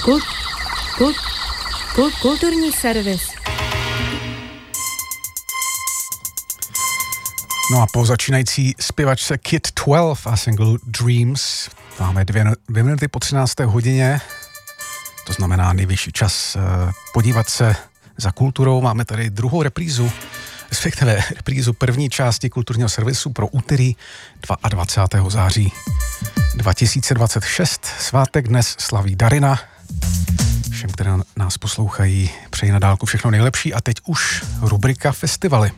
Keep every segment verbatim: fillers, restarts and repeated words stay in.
Kult, kult, kult, kulturní servis. No a po začínající zpěvačce Kid dvanáct a singlu Dreams máme dvě, dvě minuty po třinácté hodině. To znamená nejvyšší čas podívat se za kulturou. Máme tady druhou reprízu, respektive reprízu první části kulturního servisu pro úterý dvacátého druhého září dva tisíce dvacet šest. Svátek dnes slaví Darina. Všem, které nás poslouchají, přeji na dálku všechno nejlepší a teď už rubrika Festivaly.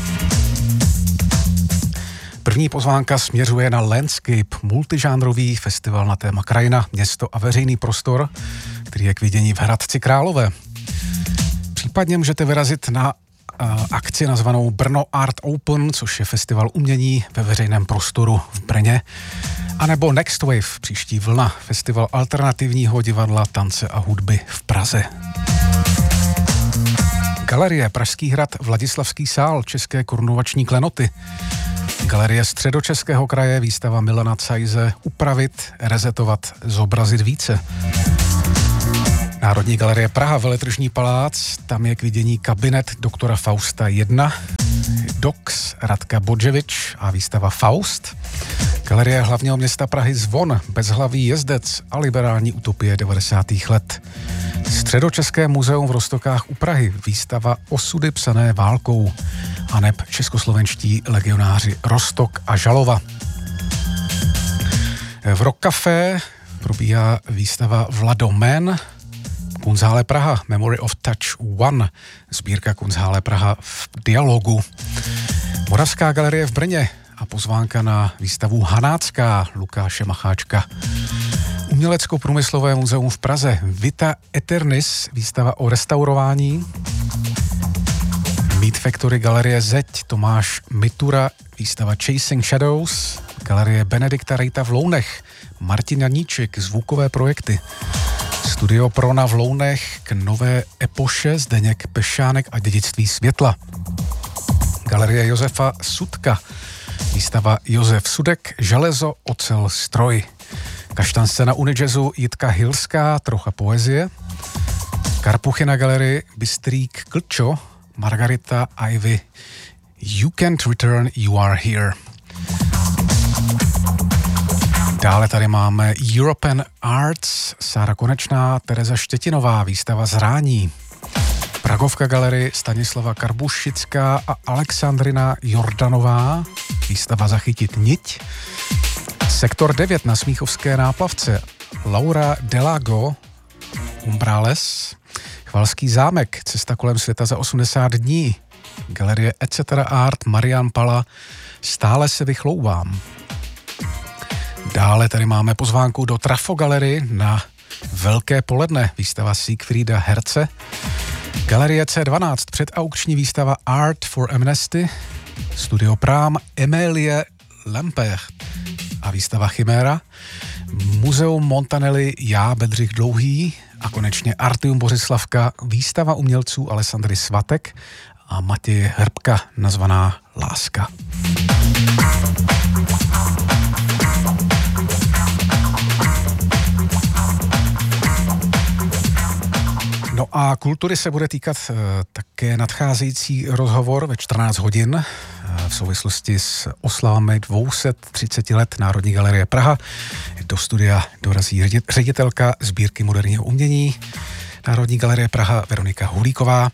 První pozvánka směřuje na Landscape, multižánrový festival na téma krajina, město a veřejný prostor, který je k vidění v Hradci Králové. Případně můžete vyrazit na uh, akci nazvanou Brno Art Open, což je festival umění ve veřejném prostoru v Brně, anebo Next Wave, příští vlna, festival alternativního divadla, tance a hudby v Praze. Galerie Pražský hrad, Vladislavský sál, České korunovační klenoty. Galerie Středočeského kraje, výstava Milana Cajze Upravit, rezetovat, zobrazit více. Národní galerie Praha, Veletržní palác, tam je k vidění kabinet doktora Fausta jedna, Dox Radka Bodževič a výstava Faust. Galerie hlavního města Prahy Zvon, Bezhlavý jezdec a liberální utopie devadesátých let. Středočeské muzeum v Roztokách u Prahy, výstava Osudy psané válkou, aneb českoslovenští legionáři Roztok a Žalova. V Rock Café probíhá výstava Vladomen, Kunsthalle Praha, Memory of Touch One, sbírka Kunsthalle Praha v dialogu. Moravská galerie v Brně a pozvánka na výstavu Hanácká Lukáše Macháčka. Umělecko-průmyslové muzeum v Praze, Vita Eternis, výstava o restaurování. Meat Factory galerie Zeď, Tomáš Mitura, výstava Chasing Shadows. Galerie Benedikta Rejta v Lounech, Martin Janíček, zvukové projekty. Studio Prona v Lounech k nové epoše, Zdeněk Pešánek a dědictví světla. Galerie Josefa Sudka, výstava Josef Sudek, Železo, ocel, stroj. Kaštan scéna Unijazzu Jitka Hilská, trocha poezie. Karpuchy na galerii Bystrík Klčo, Margarita Ivy, You Can't Return, You Are Here. Dále tady máme European Arts, Sára Konečná, Tereza Štětinová, výstava Zrání. Pragovka galerie Stanislava Karbušická a Alexandrina Jordanová, výstava Zachytit niť. Sektor devět na Smíchovské náplavce, Laura Delago, Umbrales. Chvalský zámek, Cesta kolem světa za osmdesát dní. Galerie et cetera Art, Marian Pala, Stále se vychlouvám. Dále tady máme pozvánku do Trafo galerii na Velké poledne, výstava Siegfrieda Herce. Galerie C dvanáct, předaukční výstava Art for Amnesty. Studio Prám, Emilie Lambert a výstava Chiméra. Muzeum Montanelli, Já Bedřich Dlouhý a konečně Artium Bořislavka, výstava umělců Alessandry Svatek a Matěje Hrbka, nazvaná Láska. No a kultury se bude týkat uh, také nadcházející rozhovor ve čtrnáct hodin uh, v souvislosti s oslavami dvě stě třicet let Národní galerie Praha. Do studia dorazí ředitelka sbírky moderního umění Národní galerie Praha Veronika Hulíková.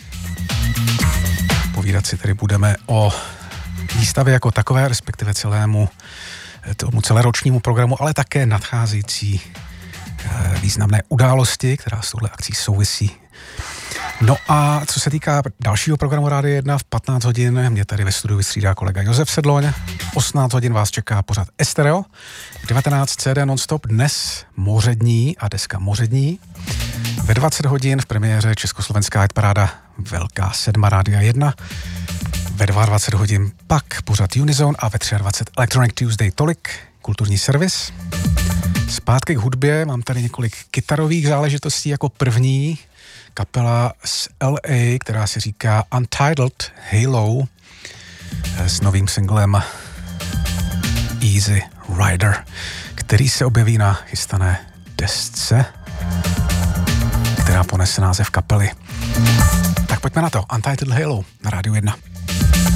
Povídat si tedy budeme o výstavě jako takové, respektive celému tomu celoročnímu programu, ale také nadcházející významné události, která s touhle akcí souvisí. No a co se týká dalšího programu Rádia jedna, v patnáct hodin mě tady ve studiu vystřídá kolega Josef Sedloň, osmnáct hodin vás čeká pořad Estereo, devatenáct C D nonstop, dnes Mořední a deska Mořední. Ve dvacet hodin v premiéře Československá hitparáda Velká sedma Rádia jedna. Ve dvacet dva hodin pak pořad Unizone a ve dvacet tři Electronic Tuesday, tolik kulturní servis. Zpátky k hudbě, mám tady několik kytarových záležitostí. Jako první kapela z L A, která si říká Untitled Halo s novým singlem Easy Rider, který se objeví na chystané desce. která ponese název kapely. Tak pojďme na to. Untitled Halo na Rádiu jedna.